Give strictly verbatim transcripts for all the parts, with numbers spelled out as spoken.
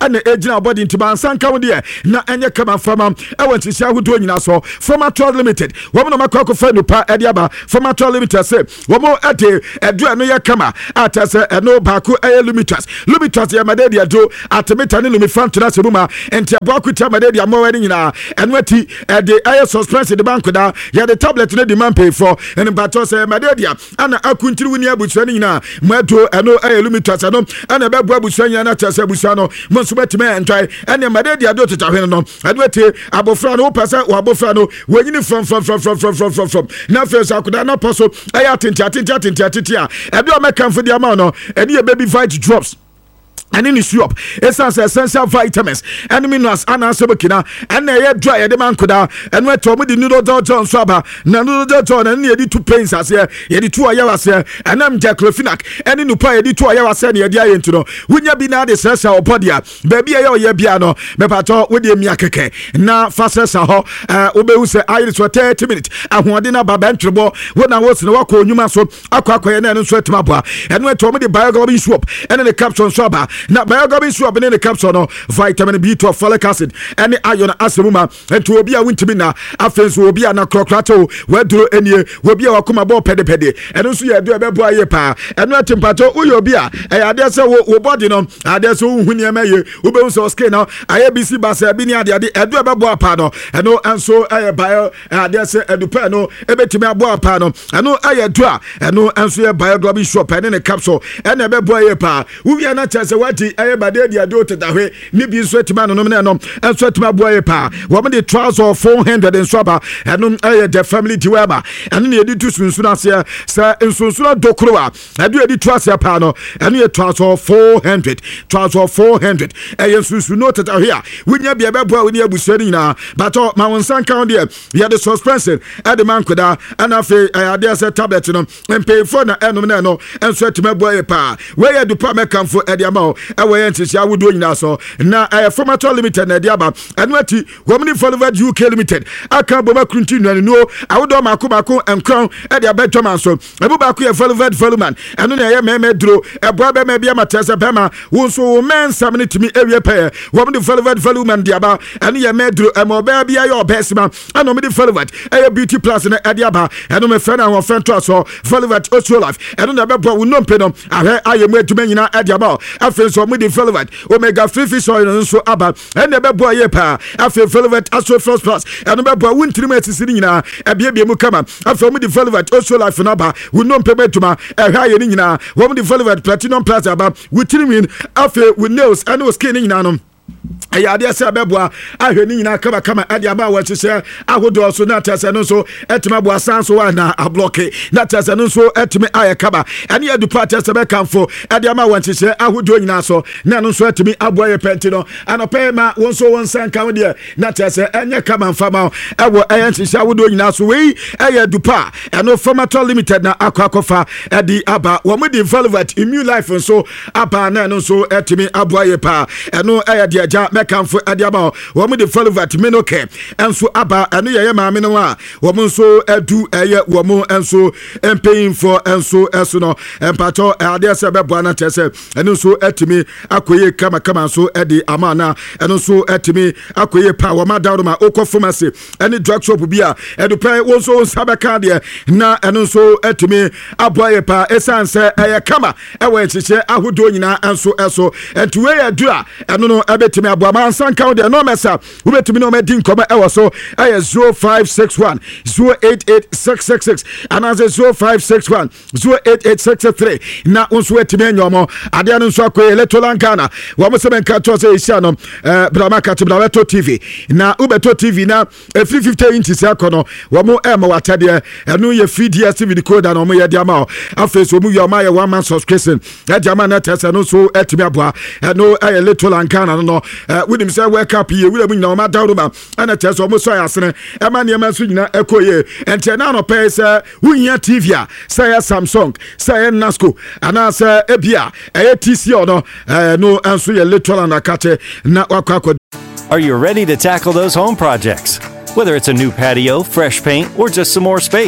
ɛna ɛgyina bɔde ntima nsanka wo deɛ na ɛnyɛ kama fama ɛwɔ ntisia ahodoɔ nyina so Formator Limited wɔn na makɔ akɔfa nupa ɛde aba Formator Limited sɛ wɔn ɛde ɛdu ɛno yɛ kama ata sɛ ɛno baako ɛyɛ Lumitas Lumitas yɛ made deɛ do atemeta ne lumifantena sɛ mu ma enti aboa kuta made deɛ amɔ ɛne nyinaa ɛno ati ɛde ɛyɛ suspense de banko da yɛde tablet ne de man pay for ɛne bato sɛ made deɛ ana akuntiri wuni abusua ne nyinaa mo ɛdo ɛno ɛyɛ Lumitas ɛno ɛna ɛbɛboa abusua nyinaa na kyerɛ sɛ abusua no mo nso bɛtumi ɛntwae ɛne made deɛ do tetahwene no ɛno ati abofra no wopɛ sɛ wabofra no wɔnyini from from from from from from from na afei so akoda na pɔ so ɛyɛ atenti atenti atenti atenti a ɛde ɔmɛkamfo de ama no ɛne yɛ baby fight drops and in the shop essence essential vitamins and minerals and asabakina and a dry at the man could and went to me the noodle John Swaba noodle John and nearly two pains as here yet two hours here and I'm Jack Lefinac and in the pie two hours and the idea into no when you be now the sense of body baby I ya piano me pato with the miakeke na fastest ho uh ube say I is for thirty minutes I want dinner baba trouble when I was in the walk on you so aqua and sweat mabwa and went to me the biography swap and then the caption swaba na biography swap in the capsule no vitamin B twelve folic acid and iron asemuma and to obi a wintimi na afenso obi a na krokrato weduro enie obi a wakoma bo pede pede and nso ye do ebebo aye pa eno atempato uyo obi a e ade se wo body no ade se wo huni emaye obe so skin no aye bc basa bi ni ade ade edo ebebo apa no eno enso aye bio ade se edupa no ebetimi abo apa no eno aye do a eno enso ye biography swap and in the capsule and ebebo aye pa ubi na chese wati aye bade dia do tetahwe ni bi nso etima no no no enso etima bo aye pa wo me the trouser four hundred and swaba eno aye the family diwema eno ne edi tu sunsun ase sa ensunsun dokro a edu edi trouser pa no eno ye trouser four hundred trouser four hundred aye sunsun no tetahwe a wonya bia bebo a woni abusua ni na but ma won san count there ye the suspension e de man koda ana fe ade ase tablet no pay for na eno ne no enso etima bo aye pa we ye du pa mekamfo e de ama e we ye ntisi awodo nyina so na e Formator Limited na de aba eno ati Womni Forward U K Limited aka boma krunti no no awodo mako mako enkron e de abetoma so ebu ba ko ye Forward Voluman eno na ye meme duro e boa be me bia matese bema wo so men samne timi ewie pe Womni Forward Voluman de aba eno ye me duro e mo ba bia ye obesima eno me de Forward e beauty plus na e de aba eno me fe na wo fe to so Forward Ocho Life eno na be boa wo no pe no ahwe ayemu aduma nyina e de aba afi so me de Forward omega three fish oil nso aba ene be boa ye pa afi Velvet Astro First Plus ene be boa wuntiri matisiri nyina ebie bie mu kama afi mu di Velvet Ocean Life na ba wuno mpebe tuma ehwa ye ni nyina wo mu di Velvet Platinum Plus aba wutiri win afi with nails ene skin nyina no aya ade ase abeboa ahwe ni nyina kama kama ade aba wa hyehyɛ ahodo so na tase no so etima bo asan so wa na abloke na tase no so etimi aye kaba ene adu party se be kanfo ade ama wa hyehyɛ ahodo nyina so na no so etimi abo aye penti no anope ma won so won san kan de na tase enye kama mfama ewo aye hyehyɛ ahodo nyina so we aye dupa eno Formator Limited na akwa akofa ade aba wo mu di Velvet Immune Life so aba na no so etimi abo aye pa eno aye de ja mekamfo adiaba wo mu de Velvet Minoke enso aba eno ye maame no a wo mu nso adu eye wo mu enso empaying for enso eso no empato ade se bebo na tese eno nso etimi akoye kama kama nso edi amana eno nso etimi akoye pa wo ma dawo ma okọ pharmacy eni drug shop bia edu pe wo nso sabeka de na eno nso etimi aboye pa esanse eye kama ewe chiche ahodo nyina enso eso entu we adu a eno no ebetimi abo man san count the no messa we betimi no medin koma e so ay zero five six one zero eight eight six six six and as zero five six one zero eight eight six three na unso etimi enyomo ade anu nso akoye Electoral Ghana wo mo se men ka to say isia no eh brama ka to Blaweto T V na Ubeto T V na three fifty inches akono wo mo e ma watade enu ye free D S T V decoder no mo ye dia ma afeso mu yo ma ye one man subscription e dia ma na tese no so etimi aboa enu ay Electoral Ghana no Uh, with him say wake up here, we have been no matter and a test almost so as an Emmanuel Swina Ecoye and Tenano Pay say we hear T V, say Samsung, say Nasco, and I say Ebia, a T C or no, no answer your little and a cat, not what. Are you ready to tackle those home projects? Whether it's a new patio, fresh paint, or just some more space,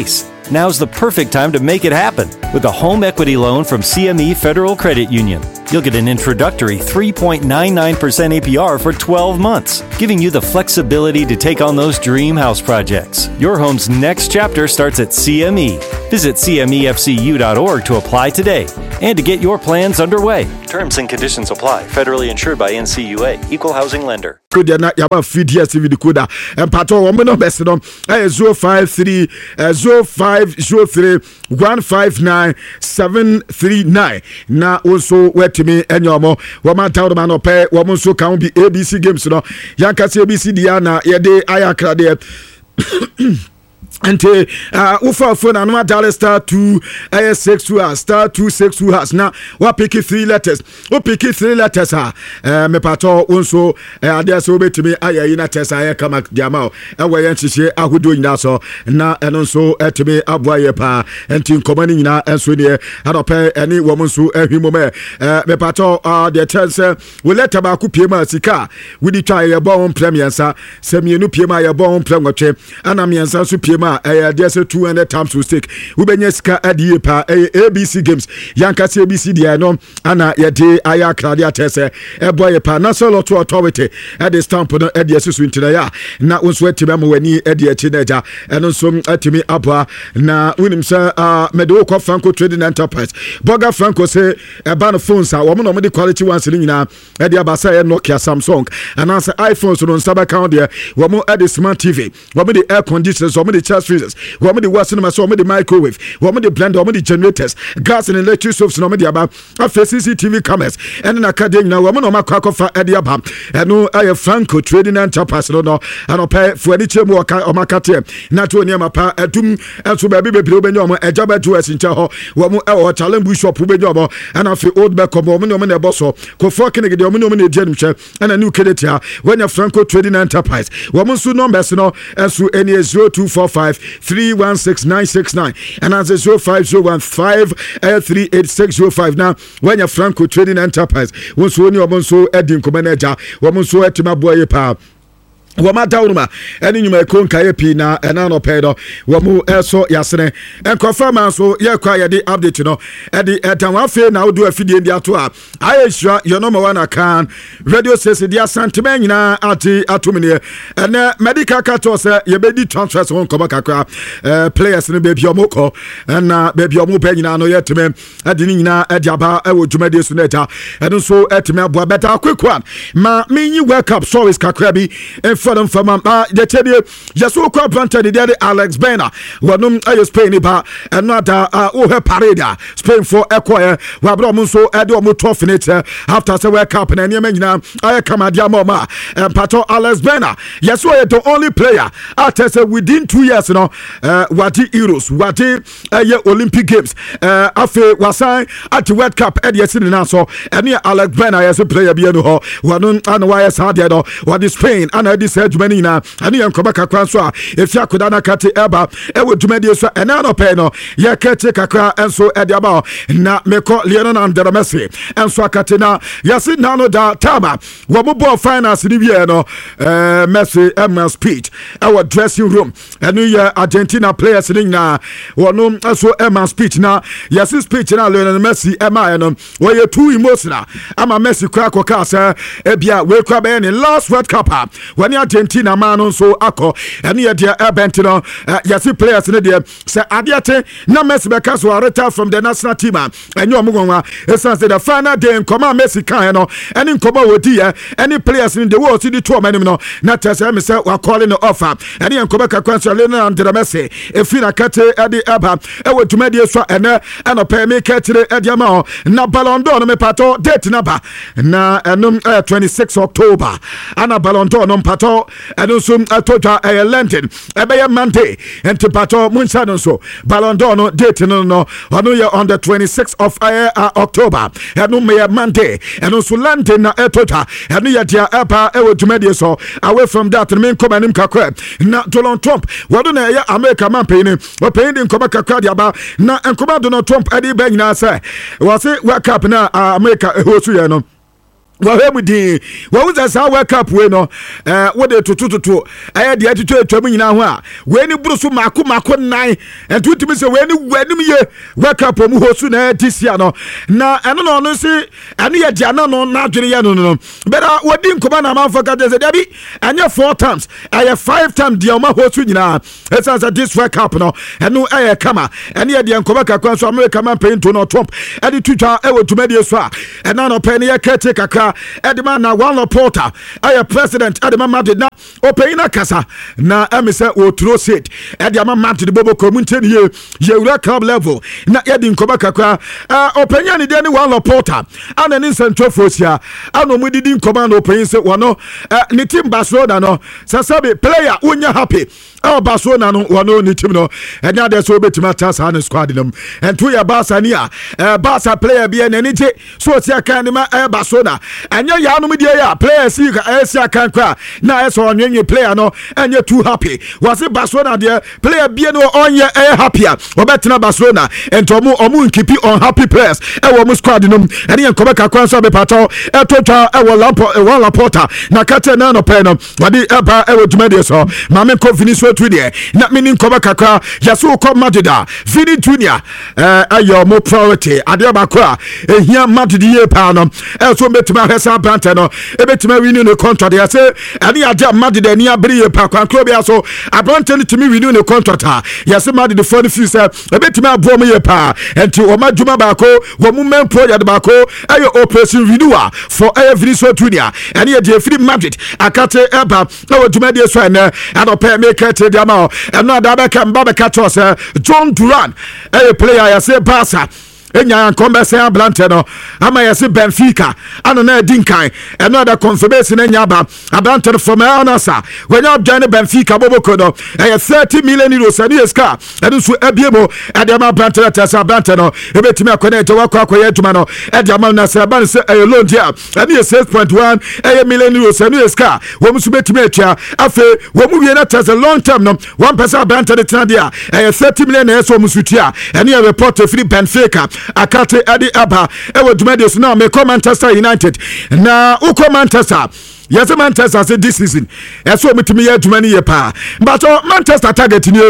Now's the perfect time to make it happen with a home equity loan from C M E Federal Credit Union. You'll get an introductory three point nine nine percent A P R for twelve months, giving you the flexibility to take on those dream house projects. Your home's next chapter starts at C M E. Visit C M E F C U dot org to apply today and to get your plans underway. Terms and conditions apply. Federally insured by N C U A. Equal housing lender. Na yaba feed here C V the koda empato wo me no best no eh zero five three zero five zero three one five nine seven three nine na also wetimi enyomo wo ma tawdo ma no pe wo mo so kan bi A B C games no yanka A B C dia na ye de ayakra de Ante uh ufa phone anuma dial star two uh, six two has star two six two has now what pick three letters o pick three letters ah uh, me pato onso uh, ade so betimi ayi na test ayi kama diama e we yen chihye ahodo nyina so na eno so etimi aboa ye pa enti nkomani nyina enso ne adope eni wo nso ahwimo me uh, me pato uh, the chance we let ba ku piema sika we di twa ye bo premier sa semienu piema ye bo premwotwe ana miensa so piema eh there's a two hundred times to stake we benya sika adie pa A B C games yanka A B C dia no ana ye de aya krade atese e boy pa national authority at the stamp no e de susu ntina ya na wonso atime ma wani e de achi naja eno so atimi aboa na unim sa medo ko Franco Trading Enterprise Boga Franco say e ba no phones a wo no mo de quality ones ni nyina e de abasa e Nokia Samsung and answer iPhones no saba account there wo mo e de smart T V wo mo de air conditioners wo mo de freezers, what the washing machine, what the microwave, what the blender, what the generators, gas and electric stoves, no media about a C C T V cameras, and an academy now, woman on my crack of Ediabam, and no I have Franco Trading Enterprise, no, no, and I'll pay for any chair more or my cat, not to near my pa, a doom, and so baby, Benyomo, a job at us in Chaho, one more challenge shop, Ubejobo, and I feel old back of woman, woman, a bosso, go fucking the woman, gentleman, and a new cadet here, when you're Franco Trading Enterprise, woman soon numbers, no, and so any zero two four five three one six nine six nine and as a zero five zero one five three eight six zero five now when you're Franco Trading Enterprise once when you're so Eddie Commander woman so at my boy pa wama dawnuma eni nyuma ko nkaye pi na ena no pedo wamu eso yasene enkofama so ye kwa ye di update no edi etanwa fe na odu afidie ndi ato a ayeshwa yo number one kan radio station dia santime nyina ati atumine ene medical carto se ye bedi transfers won koba kakra eh players ne be bi omoko na be bi omo pe nyina no yetime edi nyina edi aba e wo dwumade su neta eno so etime aboa beta quick one ma menyi wake up stories kakra bi from from uh the teddy Jesu kwa planted the Alex Bena wanum ayo Spain ba another uh oh parade Spain for equire wa bro mo so e de mo tough it after say World Cup na nyama nyina aye kamadia mama and pato Alex Bena Jesu is the only player after say within two years no uh wati Euros wati uh, Olympic Games uh afi wasan at World Cup e de sin na so ene Alex Bena yes player bi no ho wanum an why sad there no what is Spain and this Germany na ani yankoba kakra so a efi akoda na kate eba e wo dwumadi so ena no pe no ye kete kakra enso e de aba na meko Lionel André Messi enso akate na yesi na no da tama wo bo finance ni wie no eh Messi em speech our dressing room enu ye Argentina players ni na wono enso em speech na yesi speech na Lionel Messi ema no wo ye too emotional ama Messi kwa koka sa e bia we kwa be ni last World Cup when Argentina man so akọ ene ye de ebentino yesi players ne de say adiate na Messi be kaso retire from the national team enyo omgonwa esan say the final day nkoma Messi kan no ene nkoma wodi ye any players in the world see the two man no na tese me say we calling the offer ene nkoma kakwan so Lionel André Messi e fina kate e de eba e wo dwumadi so ene eno pe me katire e de ma na Ballon d'Or no me pato date na ba na enum twenty-sixth October ana Ballon d'Or no pato and also atoja a London ebe Monday and to pato munsa no so Ballon d'Or no date no no on the twenty-sixth of uh, October and no me Monday and also London na atoja and ya dia eba e wo dwumadi so away from that me nkoma nim kakra na Donald Trump wado na ya America man pay ni o pay ni nkoma kakra dia ba na nkoma Donald Trump ade ba nyina say was it World Cup na America e ho so ye no wahwɛ mu din wahu sɛ saa World Cup wei no eh, wode totototo ɛyɛ deɛ ɛtotɔ atwam nyinaa ho a wei ni boro so maako maako nan ɛnti wotumi sɛ wei ni w'anim ye World Cup mu hɔ so na ɛti sia no na ɛno na ɔno se ɛno yɛ gya na no n'adwene yɛ no no no bɛda wɔdi nkɔmɔ na amanfo ka kyerɛ sɛ dabi ɛnyɛ four times ɛyɛ five times deɛ ɔma hɔ so nyinaa ɛsiane sɛ this World Cup no ɛno ɛyɛ kama ɛne yɛ deɛ nkɔmɔ kakra so America man pɛyi Donald Trump ɛde tutwa ɛwɔ dwumadie so a ɛna no pɛ ne yɛ kɛte kakra Edema na Juan Laporta aye president Edema Madrid na opeyina kasa na emise o tro seat Edema Madrid bobo community ye ye club level na yedi nkoba kakra openya ni de ni Juan Laporta ana ni central fosia ana mu didi nkoba na opeyin se wono ni team Barcelona no sasabe player unya happy Oh, Barcelona no wano ni team no enya de so betima chance an squad nam entu ya Barca ni a Barca player bi en enije so tia kan ma Barcelona enya ya no me ya player si ka sia kan kwa na eso onyenye player no enya too happy was Barcelona de player bi no onye e happy a obetina Barcelona entu omu omu nkipi on happy players e wo mu squad nam enya nkoba kakwan so be pato e totwa e wo lampo e wo Laporta na kate na no pe no wadi e ba e wo dwumade so ma me confidence Twitter na mini nkoba kakra yaso ko Madida Vini Junior eh ayo mo priority ade abakwa ehia Madidi ye pa no e so betima hesa brante no e betima wini no contract ya se ade ade Madida ni abri ye pa kwan klobia so abrante no timi wini no contract ha ya se Madidi for the future e betima abo mo ye pa enti o madwuma ba ko wo mu men project ba ko ayo operation renewal for every so Junior ene ye de free Madrid akate eba na wo dwuma de so ene adopa make it Diamo, and not Dabaka Babaka Toss, John Duran, a player, I say, Barca. Enya nkombe se ablante no ama yesi Benfica ano na dinkan another confirmation enya ba ablante from Anasa when you join Benfica boboko no eh thirty million euros ani eska enu so abiemo ade ama ablante tesa ablante no ebetimi akone te wakwa akoye aduma no ade ama na se ban se eh loan dia ani six point one eh million euros ani eska wo musu betimi atua afa wo mu wie na tesa long term no one percent ablante de tena dia eh thirty million na so musu tua ani report free Benfica akate adi aba ewo dwumade so na me Manchester United na uko Manchester yes Manchester say this season eso mitimi ya dwumani ye pa but Manchester target ni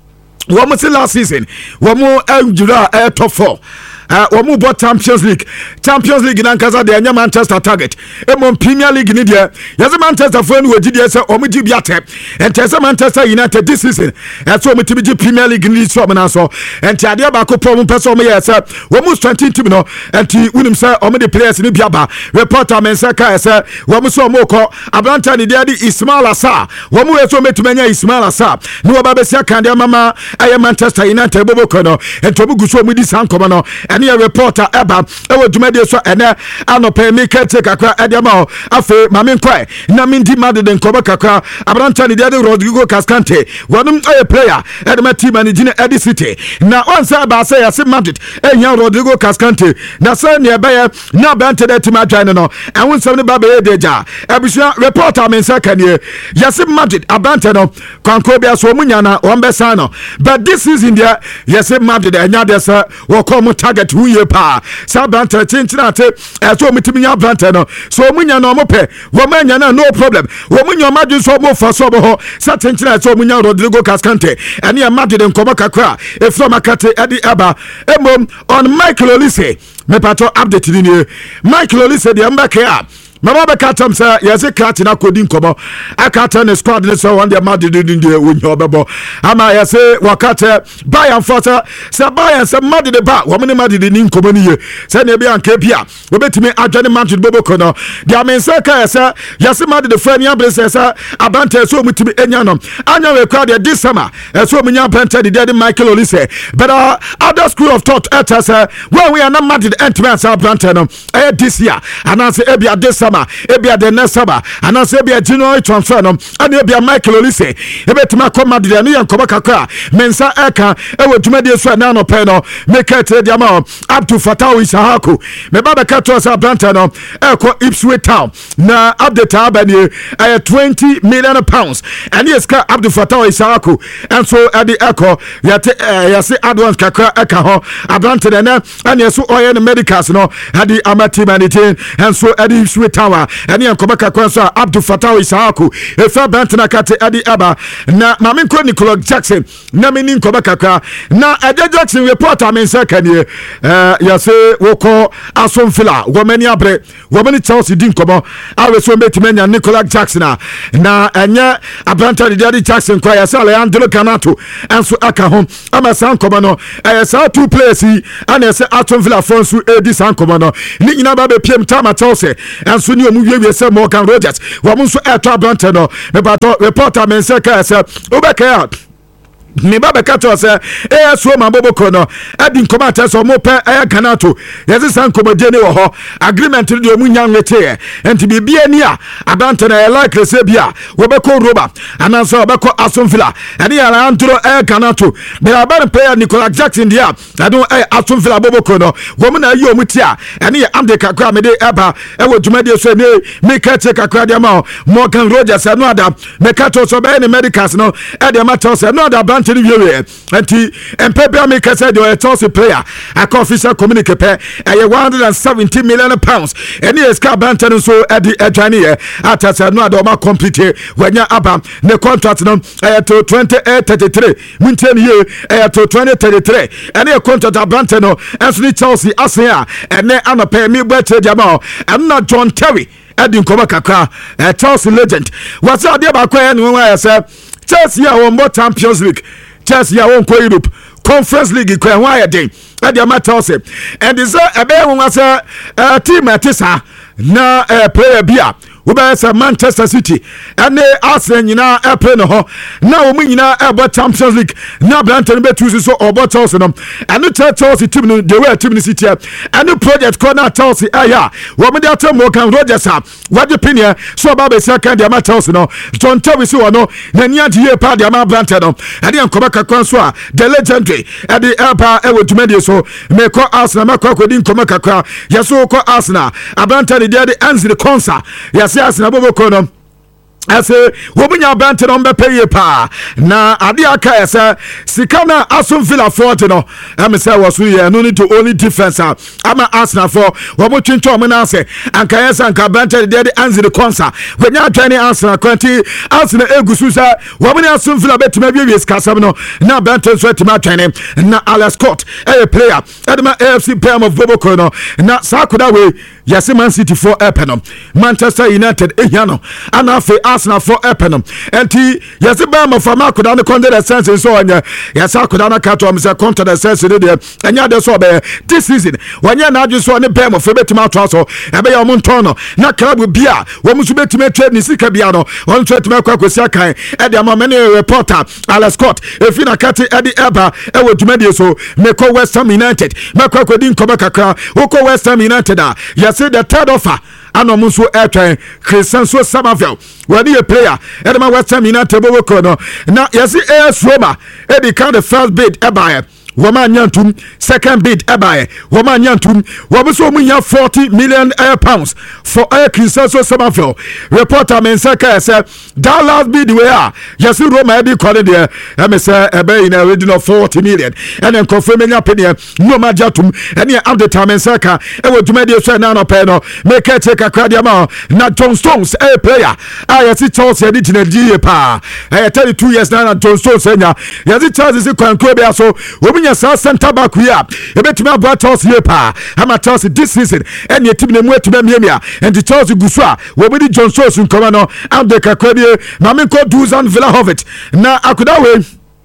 wo mo see last season wo mo enjura e top four Uh, Wamu bought Champions League. Champions League in Ankasa, the Anya Manchester target. Emon Premier League in India. Yes, Manchester friend who did yes, Omiji Biate. And Tessa Manchester United this season. And so Mitibiji Premier League in this summer so. And Tadia Bako Problem Person, yes, Wamus twenty Timino. And T. William Sir, Omidi players in Biaba. Reporter Mensaka, sir. Wamuso Moko. Abranta ni Daddy Ismail Asa. Wamu eso metumenya Ismail Asa. No Babesia Kandia Mama. I am Manchester United Bobokono. And Tobuguso Midi Sankomano. Any reporter eba ewo dwumade so ene anope me kete kakra edema afa mamen kwai na mindi Madrid nkoba kakra abranta ni de Rodrigo Cascante wonum a player edema team managing Eddie City na once ba say ya Madrid ehia Rodrigo Cascante na say ne eba ya na bante de team adwan no ehun sem ne ba be deja abusua reporter men sakane ya Madrid abranta no kwanko bia so munya na ombesa no but this season there yes Madrid enya de say wo come target who ye pa sa branta chinchina te so mitimi nya branta no so munya no mope wo manya na no problem wo munya madun so mo fa so bo ho sa chinchina so munya Rodrigo Cascante ene ya Madrid nkoba kakra e from akate edi aba emom on Michael Olise me pato update ni Michael Olise de mbake a mama be katam say yes cat na kodi nkomo akata ne squad ne so one dey Madrid din dey wonyo obebo ama yes wakate Bayern force say Bayern say Madrid ba wo me Madrid ni nkomo ni ye say na bia anka bia obetimi adwane Madrid boboko no dia men say ka yes yes Madrid friend ya ble say abante so mutimi enya no anya we crowd this summer so munya abante the dead Michael Olise but uh, other school of thought at us when we are not Madrid entry say abante no eh this year and I say e bia this summer ebia the next summer and I say ebia January transfer no and ebia Michael Olise ebetima come Madrid no yankoba kakra mensa eka ewo dwumade so na no pe no make it the amount up to Fatau Isahaku me baba kato sa Atlanta no eko Ipswich Town na update abani eh twenty million pounds and yes ka Abdul Fatau Isahaku and so at the echo yate yase advance kakra eka ho Atlanta na and yes so oil medicals no had the amati managing and so at Ipswich Tower ɛne nkɔmɔ kakra so Abdul Fatah Isaaku efa Bantana kate Eddie Aba na maame nko Nicolas Jackson na me ni nkɔmɔ kakra na Eddie Jackson reporter men sekanie eh yase woko Asomfila womani abre womani Chelsea di nkɔmɔ awe so metimenya Nicolas Jackson na enye Abranta de Eddie Jackson kwa yase Alejandro Garnacho enso aka ho ama san nkɔmɔ no eh sa two players yi ana yase Asomfila fonso edi san nkɔmɔ no ni nyina ba be piem tama Chelsea enso ni omu wie wie se Morgan Rogers wo mo so eto Abranta no me bato reporter men seka se obeka ne baba kato se e so ma boboko no adi nkoma ta so mo pe e Garnacho yesi san komodie ne wo ho agreement de omu nya nwete enti bibia ni a Abranta na like se bia wo be ko roba ananso wo be ko Asomfila ade ya antro e Garnacho be aba player Nicolas Jackson dia ado e Asomfila boboko no wo mu na yi omu ti a ene ya amde kakra me de eba e wo dwumade so ne me ka che kakra dia ma Morgan Rogers no ada me kato so be ne medicals no e de ma to se no ada Abranta anti empebia make said the Chelsea player a official communique pe e one hundred seventy million pounds any esca Banton so at the Edjani at as no adoma complete when aba the contract no e to twenty thirty-three munten year e to twenty thirty-three any contract Banton no Anthony Chelsea asia and then anope me better jama and not John Terry Edin Koma Kakra Chelsea legend what's out there ba kwa no I say Chelsea a won Champions League Chelsea a won ko Europe Conference League ko ho ayede e dey matter say and is a be won say team atisa na player bia we be say Manchester City and Arsenal nyina e play no ho na wo nyina e bo Champions League na Blanton be two so obo Chelsea no and Chelsea team no the way team City and project ko na Chelsea aya wo me dey atem Morgan Rogers a what opinion so about be second dey ma Chelsea no John Terry so no na nia de ye pa dey ma Blanton no and en koba kakran so a the legendary and the elpa e wo dwumade so me ko Arsenal ma ko akodi nkoma kakra yeso ko Arsenal Blanton dey dey Anzi the concert yes Arsenal boboko no ase wobunya Blanton on be pay pa na ade aka ese sikana Asomfila forty no am say was we no need to only defense ama Arsenal for wo mo twintwo mo na ase anka yes anka Blanton dey dey Anzi the concert when ya training Arsenal kwanti Arsenal egusu sa wo mo Asomfila betima bi wies kasam no na Blanton so tima training na Alex Scott a player edema A F C Prime of boboko no na sakoda we yes Man City for Epenum Manchester United ehiano ana fe Arsenal for Epenum enti yes ba ma fama koda ne konde the sense so anya yes akoda na kato am say konde the sense de de anya de so be this season wanya na adwo so ne be mo fe betima to so e be ya mo nton no na club bia wo mo so betima trade ni sika bia no won so betima kwa kwesi kan e de ama me reporter Alex Scott e fi na kate e de eba e wo dwumade so me ko West Ham United me kwa kwedi nkoba kakra wo ko West Ham United a yes the third offer anomu so airtime Christian so Samavel when he a player edema West Ham United boboko no na yes A S Roma e be kind of first bid e buy woman nyantum second bid e buy woman nyantum wo so munya forty million pounds for a Christian so Samavel reporter men say say that last bid we are yes Roma e be call there e me say e be in a region forty million and then confirm nya penny no majatum and here at the time men say ka e wo dwumade so na no pay no make it take a cradia ma na John Stones a player ah yes Chelsea did in a G pa eh thirty-two years now John Stones nya yes Chelsea kwankro be so wo nya center back we are e betime abo Chelsea pa ama Chelsea this season and your team nemu etime miamia and the Chelsea gusu a wo be John Stones nkoma no and the kakradie na me ko Dusan Vlahovic na akoda we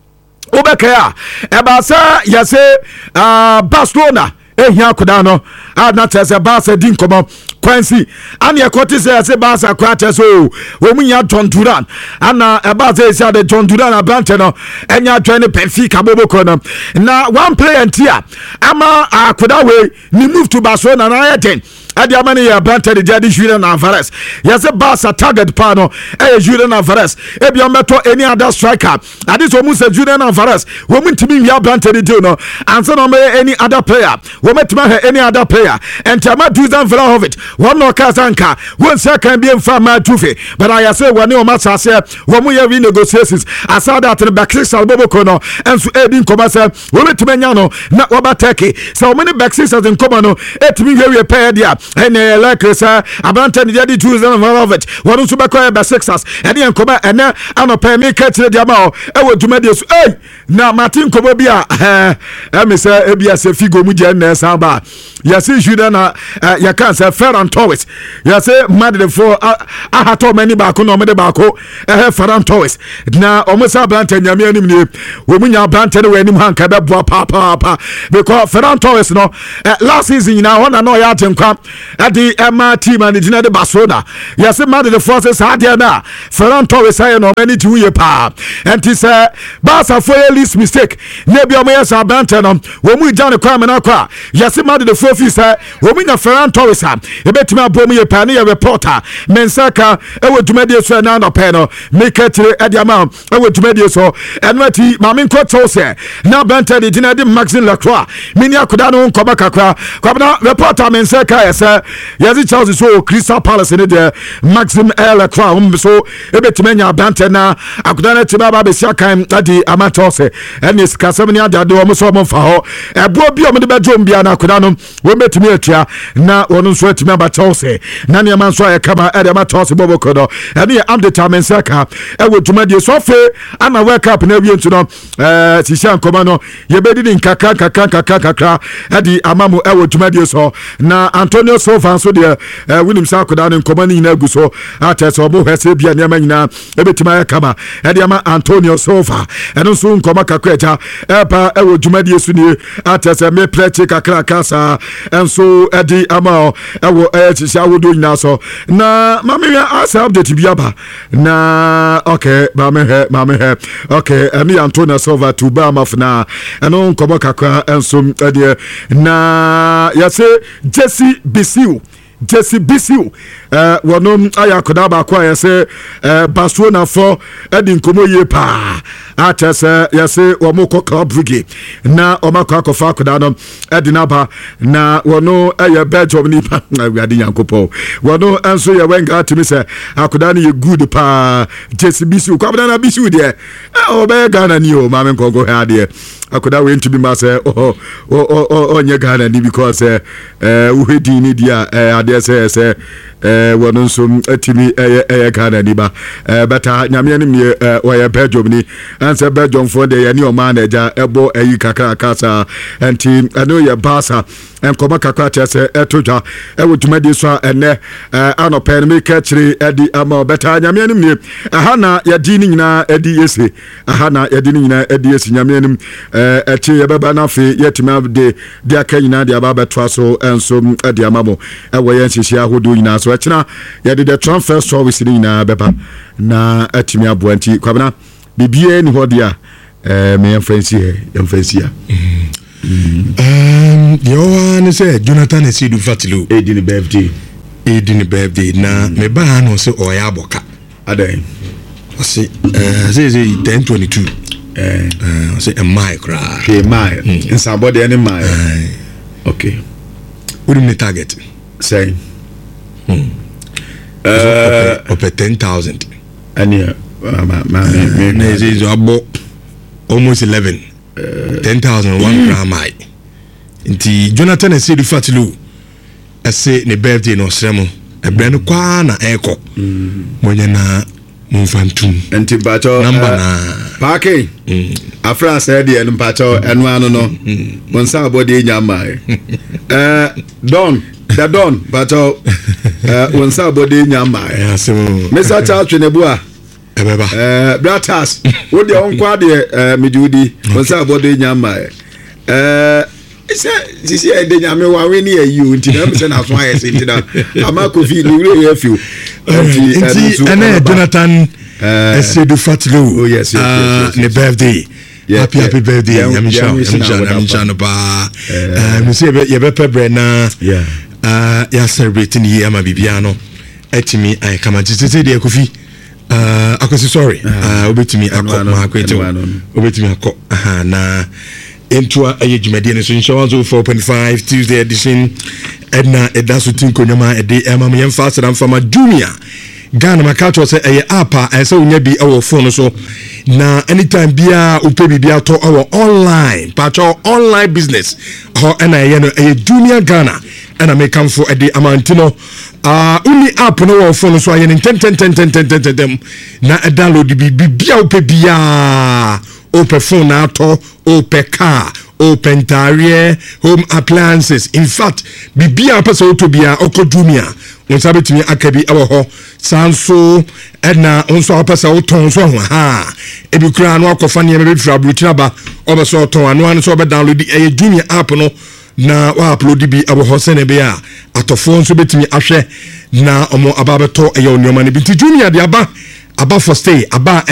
obekaya e ba sa yase ah Barcelona ehia akoda no a na tese Barca din komo Quincy and your court is a Barca quarter so when we are John Duran and a Barca is the John Duran a Blanton and you're trying to Benfica Bobokono now one player and tia ama akoda we ni move to Barcelona na ten adi amani ya Blanton the Jadi Julian Alvarez yes a Barca target pano eh Julian Alvarez e bi ometo any other striker adi so mu say Julian Alvarez wo mu ntimi ya Blanton the deal no and so no any other player wo metima any other player and Tama Dusan Vlahovic one no Kazanka one second be in farm trophy but I say one no match say one mu ya renegotiations asa that the back six alboboko no and so edin komasa wo metima nya no na oba take so many back six in common no etimi we pay dia ɛne like sa abante ne di two thousand of it wɔn nso bɛkɔ ɛbɛ sixers ɛne nkɔmɔ ɛnɛ anɔpɛ mi kɛtire di ama o ɛwɔ dwumadie so ɛy na martin nkɔmɔ bi a ɛɛ ɛmi sɛ ebi asɛ figo mu gye ɛnɛ san ba yɛsi juda na yɛka sɛ Ferran Torres yɛsi madedefo ahatɔ mɛni baako na ɔmo de baako ɛhɛ Ferran Torres na ɔmo sɛ abante nyame anim nie wɔn mu nya abante ne wɔ anim ha nka bɛ boa paapaa because Ferran Torres no last season nyinaa hɔ na na ɔyɛ atenkwa ɛde ɛma team a ne gyina de Barcelona yɛsi madedefo sɛ saa adeɛ na Ferran Torres ayɛ na ɔmo ani ti wuye paa ɛnti sɛ Barca fo yɛ least mistake ne bi ɔmo yɛ sɛ abante no wɔn mu gya ne kwan mena kɔ a yɛsi madedefo fi sɛ wɔn mu nya Ferran Torres a ebetumi abɔ mu yɛ paa ne yɛ reporter mensaka ɛwɔ dwumadie so ɛna anɔpɛ no meka tire ɛde ama ɛwɔ dwumadie so ɛno ati maame nkɔ kyɛw sɛ na abante de gyina de Maxime Lacroix mini akoda no nkɔba kakra kwabena reporter mensaka yɛ sɛ yɛsi Chelsea so Crystal Palace ne deɛ Maxime Lacroix wɔn so ebetumi nya abante na akoda no tiba ba besia kan ade amata sɛ ɛne sikasɛm ne ade ade wɔn so wɔn fa hɔ ɛboɔ bi wɔn de bɛdwo mbia na akoda no wɔn betumi atua na wɔn nso atumi aba Chelsea na nneɛma nso ayɛ kama ɛde ama Chelsea bɔbɔ kɔ no ɛne yɛ amdeta mensaka ɛwɔ dwumadie so afei ama World Cup na awie nso no ɛɛ sisia nkɔma no yɛbɛdi ne nkaka nkaka nkaka kakra ɛde ama mo ɛwɔ dwumadie so na Antonio Silva nso deɛ ɛɛ winim sɛ akoda no nkɔma no nyinaa gu so atɛ sɛ ɔmo hwɛ sɛ bia nneɛma nyinaa ɛbɛtumi ayɛ kama ɛde ama Antonio Silva ɛno nso nkɔma kakra agya ɛba ɛwɔ dwumadie so nie atɛ sɛ me prɛkye kakra kasa ɛnso ɛde ama ɛwɔ ɛyɛ sisia ahodoɔ nyinaa so na maame hwɛ asa update bi aba na okay maame hwɛ maame hwɛ okay ɛne Antonio Silva tuba amafna ɛno nkɔma kakra ɛnso ɛdeɛ na yɛsɛ Jesse Bisiu Jesse Bisiu eh wonom aya akoda ba kwa yɛsɛ eh Barcelona for ɛdi nkomo yie pa atɛsɛ yɛsɛ wɔn kɔ club brigade na wɔn akɔ akɔfa akoda no ɛdi naba na wɔn ɛyɛ Belgium nipa na wadi nyankopɔ wɔn nso yɛ wenga atimi sɛ akoda no yɛ good pa Jesse Bisiu kwabena na Bisiu deɛ eh ɔbɛyɛ Ghana ni o maame nkɔnkɔ ha deɛ akoda we ntumi ma sɛ oh oh oh ɔnyɛ Ghana ni because eh uhedi ni dia eh adeɛ sɛ sɛ eh wɔn nso atimi ɛyɛ ɛyɛ Ghana ni ba eh bata nyame anim yɛ wɔyɛ Belgium ni ansɛ Belgium for de yɛ ni ɔman na agya ɛbɔ ayi kakra kasa ɛnti ɛno yɛ Barca ɛnkɔma kakra kyɛ sɛ ɛto dwa ɛwɔ dwumadi so a ɛnɛ anɔpɛ no meka kyerɛ ɛde ama bɛta nyame anim nie aha na yɛdi ne nyinaa ɛdi yɛse aha na yɛdi ne nyinaa ɛdi yɛse nyame anim ɛkyi yɛbɛba no afei yɛtumi de de aka nyinaa de aba bɛtoa so ɛnso ɛde ama mo ɛwɔ yɛn nhyehyɛ ahodoɔ nyinaa so ɛkyena yɛde the transfer stories ne nyinaa bɛba na atumi aboa nti kwabena biribiara ni hɔ deɛ a ɛɛ me yɛmfa nsi ɛ yɛmfa nsi a Um, the one is a Jonathan is do fatilo. Edi ni birthday. Edi ni birthday. Na me ba no se oya boka. Adan. I say uh say say ten twenty two. Eh uh say a mile cry. Okay, mile. In somebody any mile. Okay. What do you target? Say. Hmm. Uh up ten thousand. Any uh ma ma me me say about almost eleven. Uh, ten thousand one gram mile. Inti Jonathan is do fatilo. I say ne birthday no sremo. E brand kwa na eko. Mwenye na mfantum. Enti bacho number na parking. Afra said the en bacho enu anu no. Monsa body nyama. Eh don, the don bacho eh monsa body nyama. Mister Charles Chenebua. Ebeba. Eh bratas. Wo de on kwa de eh medudi monsa body nyama. Eh ise sisi e de nyame wa we ni ayi o nti na me se na so aye se nti na amako fi ni we ye fiu nti ene Jonathan Esedu Fatilo. Oh yes, yes, yes, yes, ne birthday. Yeah, happy yeah, happy birthday. Yeah, I'm sure. I'm sure. I'm sure. Ba. Me say ye be pebre na. Yeah. Uh, ya celebrating here ma bibiano. Etimi I come and say dey Kofi. Uh, akosi sorry. Uh, obetimi akọ ma akwete. Obetimi akọ. Aha na Entua aye jumadi ne so inshallah four point five Tuesday edition. Edna edaso tinko nyama ede emam yem fast ram fama junior. Ghana maka to say ɛyɛ app a ɛsɛ wonya bi ɛwɔ phone so na anytime bia upe bibia to our online pacho online business ho ɛna ɛyɛ no ɛyɛ Jumia Ghana ɛna make for ɛde amantino ah uh, uni app no wɔ phone so ayɛ ten ten ten ten ten ten ten na download bi bibia upe bia open phone na to open car open tariye home appliances in fact bibia pesa otobia oko Jumia onsa betimi akabi ewo ho sanso edna onso apesa oton so ho ha ebi kura no akofa ne be fira brutina ba obeso oton anu anu so be download e Jumia app no na wa upload bi ewo ho se ne be a atofo nso betimi ahwe na omo ababeto e yo nyoma ne bi Jumia de aba aba for stay aba